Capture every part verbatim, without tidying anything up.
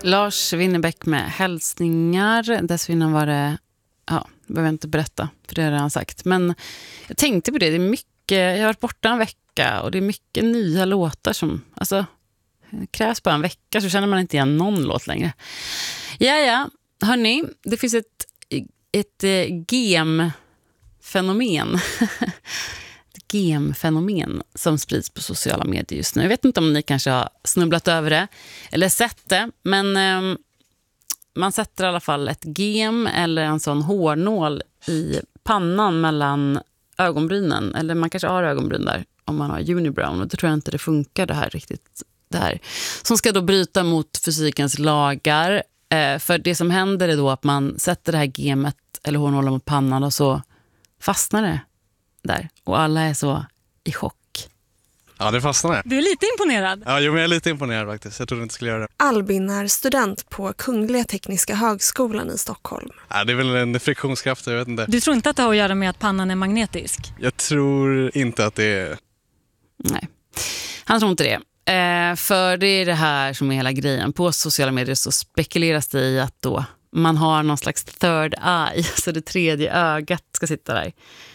Lars Winnerbäck med hälsningar. Dessförinnan var det, ja, behöver jag inte berätta, för det har jag redan sagt. Men jag tänkte på det, det är mycket, jag har varit borta en vecka och det är mycket nya låtar som, alltså, det krävs bara en vecka så känner man inte igen någon låt längre. Ja, ja, hörni, det finns ett, ett eh, gem-fenomen. ett gem-fenomen som sprids på sociala medier just nu. Jag vet inte om ni kanske har snubblat över det eller sett det, men eh, man sätter i alla fall ett gem eller en sån hårnål i pannan mellan ögonbrynen, eller man kanske har ögonbryn där om man har unibrow, och då tror jag inte det funkar det här riktigt det här. Som ska då bryta mot fysikens lagar, eh, för det som händer är då att man sätter det här gemet eller hårnålen mot pannan och så fastnar det där, och alla är så i chock. Ja, det fastnar. Du är lite imponerad. Ja, jo, men jag är lite imponerad faktiskt. Jag trodde inte skulle göra det. Albin är student på Kungliga Tekniska högskolan i Stockholm. Ja, det är väl en friktionskraft, jag vet inte. Du tror inte att det har att göra med att pannan är magnetisk? Jag tror inte att det är... Nej, han tror inte det. Eh, för det är det här som är hela grejen. På sociala medier så spekuleras det i att då man har någon slags third eye, så det tredje ögat ska sitta där.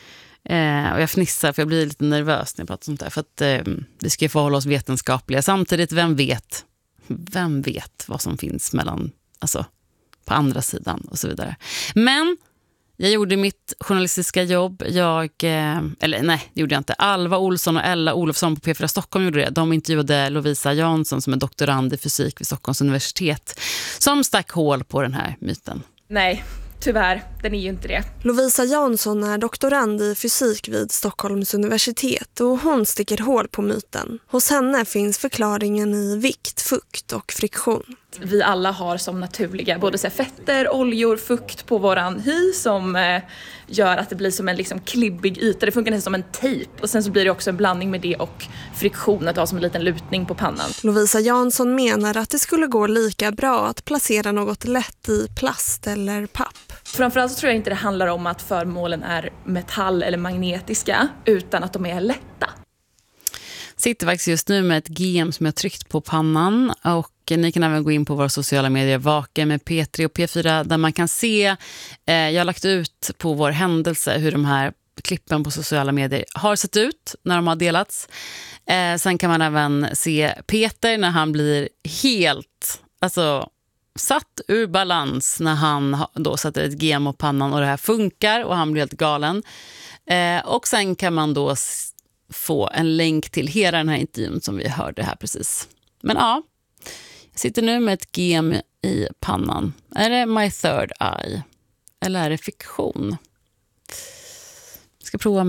Eh, och jag fnissar för jag blir lite nervös när jag pratar sånt där. För att eh, vi ska få hålla oss vetenskapliga. Samtidigt, vem vet? Vem vet vad som finns mellan, alltså på andra sidan och så vidare. Men jag gjorde mitt journalistiska jobb. Jag, eh, eller nej, det gjorde jag inte. Alva Olsson och Ella Olofsson på P fyra Stockholm gjorde det. De intervjuade Lovisa Jansson som är doktorand i fysik vid Stockholms universitet, som stack hål på den här myten. Nej, tyvärr, den är ju inte det. Lovisa Jansson är doktorand i fysik vid Stockholms universitet och hon sticker hål på myten. Hos henne finns förklaringen i vikt, fukt och friktion. Vi alla har som naturliga både så här fetter, oljor, fukt på våran hy som eh, gör att det blir som en liksom klibbig yta. Det funkar nästan som en tejp, och sen så blir det också en blandning med det och friktion, att ha som en liten lutning på pannan. Lovisa Jansson menar att det skulle gå lika bra att placera något lätt i plast eller papp. Framförallt så tror jag inte det handlar om att föremålen är metall eller magnetiska, utan att de är lätta. Sitter faktiskt just nu med ett gem som jag tryckt på pannan, och ni kan även gå in på våra sociala medier, Vaka med P tre och P fyra, där man kan se, eh, jag har lagt ut på vår händelse hur de här klippen på sociala medier har sett ut när de har delats. Eh, sen kan man även se Peter när han blir helt, alltså satt ur balans när han då sätter ett gem på pannan och det här funkar och han blir helt galen. Eh, och sen kan man då få en länk till hela den här intervjun som vi hörde här precis. Men ja, jag sitter nu med ett gem i pannan. Är det my third eye? Eller är det fiktion? Jag ska prova